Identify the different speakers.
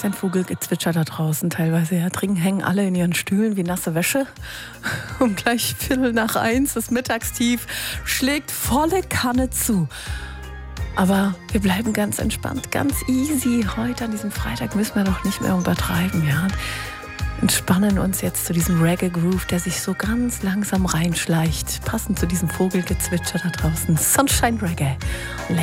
Speaker 1: ist ein Vogelgezwitscher da draußen teilweise. Ja, dringend hängen alle in ihren Stühlen wie nasse Wäsche. Um gleich 1:15, das Mittagstief schlägt volle Kanne zu. Aber wir bleiben ganz entspannt, ganz easy. Heute an diesem Freitag müssen wir doch nicht mehr übertreiben, ja. Entspannen uns jetzt zu diesem Reggae-Groove, der sich so ganz langsam reinschleicht. Passend zu diesem Vogelgezwitscher da draußen. Sunshine Reggae.